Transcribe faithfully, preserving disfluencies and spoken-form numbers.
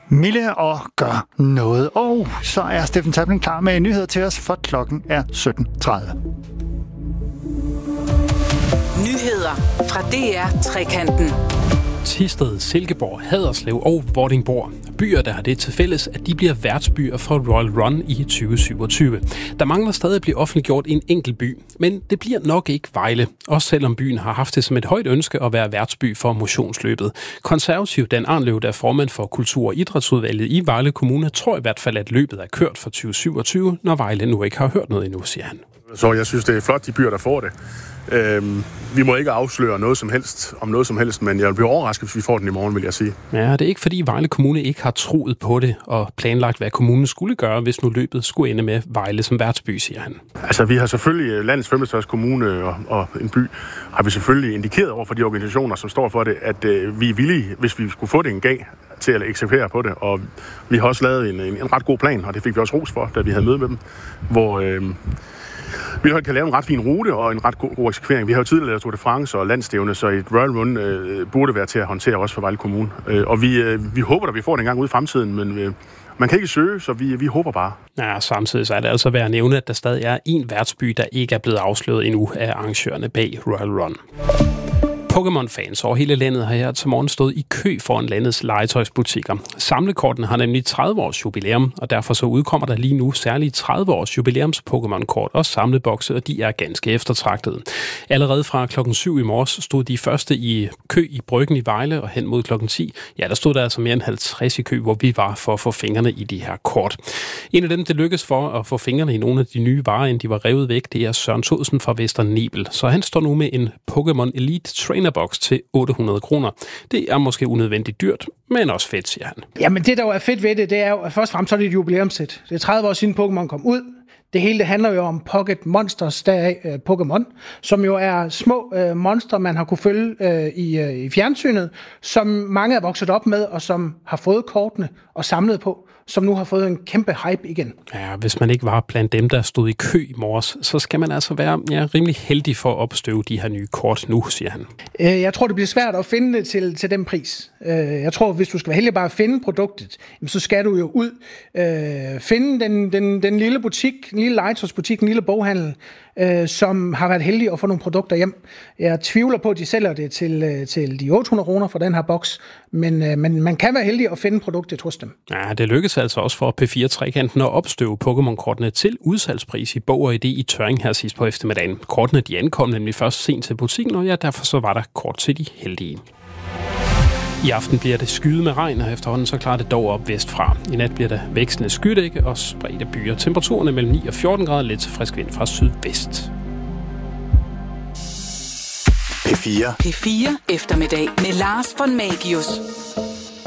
Mille og gør noget. Og så er Steffen Tabling klar med nyheder til os, for klokken er sytten tredive. Nyheder fra D R Trekanten. Thisted, Silkeborg, Haderslev og Vordingborg. Byer, der har det til fælles, at de bliver værtsbyer for Royal Run i tyve syvogtyve. Der mangler stadig at blive offentliggjort en enkelt by, men det bliver nok ikke Vejle. Også selvom byen har haft det som et højt ønske at være værtsby for motionsløbet. Konservativ Dan Arnløv, der er formand for Kultur- og Idrætsudvalget i Vejle Kommune, tror i hvert fald, at løbet er kørt for tyve syvogtyve, når Vejle nu ikke har hørt noget endnu, siger han. Så jeg synes, det er flot, de byer, der får det. Øhm, vi må ikke afsløre noget som helst om noget som helst, men jeg vil blive overrasket, hvis vi får den i morgen, vil jeg sige. Ja, det er ikke fordi Vejle Kommune ikke har troet på det og planlagt, hvad kommunen skulle gøre, hvis nu løbet skulle ende med Vejle som værtsby, siger han. Altså, vi har selvfølgelig landets femogstørste kommune og, og en by, har vi selvfølgelig indikeret over for de organisationer, som står for det, at øh, vi er villige, hvis vi skulle få det en gang, til at eksekvere på det, og vi har også lavet en, en, en ret god plan, og det fik vi også ros for, da vi havde møde med dem, hvor øh, vi kan lave en ret fin rute og en ret god, god eksekvering. Vi har jo tidligere lavet Tour de France og landstævne, så et Royal Run øh, burde være til at håndtere også for Vejle Kommune. Øh, og vi, øh, vi håber, at vi får det en gang ude i fremtiden, men øh, man kan ikke søge, så vi, vi håber bare. Ja, samtidig så er det altså værd at nævne, at der stadig er en værtsby, der ikke er blevet afsløret endnu af arrangørerne bag Royal Run. Pokémon-fans over hele landet har her til morgen stået i kø foran landets legetøjsbutikker. Samlekortene har nemlig tredive års jubilæum, og derfor så udkommer der lige nu særligt tredive års jubilæums Pokémon-kort og samlebokse, og de er ganske eftertragtede. Allerede fra klokken syv i morges stod de første i kø i Bryggen i Vejle, og hen mod klokken ti, ja, der stod der altså mere end halvtreds i kø, hvor vi var for at få fingrene i de her kort. En af dem, det lykkedes for at få fingrene i nogle af de nye varer, inden de var revet væk, det er Søren Thodsen fra Vester Nebel. Så han står nu med en Pokémon Elite Trainer box til otte hundrede kroner. Det er måske unødvendigt dyrt, men også fedt, siger han. Jamen det, der jo er fedt ved det, det er jo, at først og fremmest så er det et jubilæumssæt. Det er tredive år siden Pokémon kom ud. Det hele det handler jo om Pocket Monsters, deraf uh, Pokémon, som jo er små uh, monstre, man har kunne følge uh, i, uh, i fjernsynet, som mange er vokset op med, og som har fået kortene og samlet på, som nu har fået en kæmpe hype igen. Ja, hvis man ikke var blandt dem, der stod i kø i morges, så skal man altså være ja, rimelig heldig for at opstøve de her nye kort nu, siger han. Uh, jeg tror, det bliver svært at finde det til, til den pris. Uh, jeg tror, hvis du skal være heldig bare at finde produktet, så skal du jo ud, uh, finde den, den, den lille butik, en lille legetøjsbutik, en lille boghandel, øh, som har været heldige at få nogle produkter hjem. Jeg tvivler på, at de sælger det til, øh, til de otte hundrede kroner for den her boks, men, øh, men man kan være heldig at finde produktet hos dem. Ja, det lykkedes altså også for P fire Trekanten at opstøve Pokémon-kortene til udsalgspris i Bog og Idé i Tørring her sidst på eftermiddagen. Kortene de ankom nemlig først sent til butikken, og ja, derfor så var der kort til de heldige. I aften bliver det skyet med regn, og efterhånden så klarer det dog op vestfra. I nat bliver der vekslende skydække og spredte byer. Temperaturerne mellem ni og fjorten grader, lidt til frisk vind fra sydvest. P fire. P fire eftermiddag med Lars von Magius.